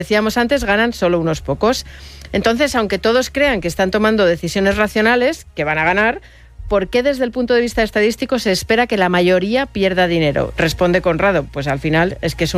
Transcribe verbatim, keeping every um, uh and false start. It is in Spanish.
decíamos antes, ganan solo unos pocos. Entonces, aunque todos crean que están tomando decisiones racionales, que van a ganar, ¿por qué desde el punto de vista estadístico se espera que la mayoría pierda dinero? Responde Conrado, pues al final es que es un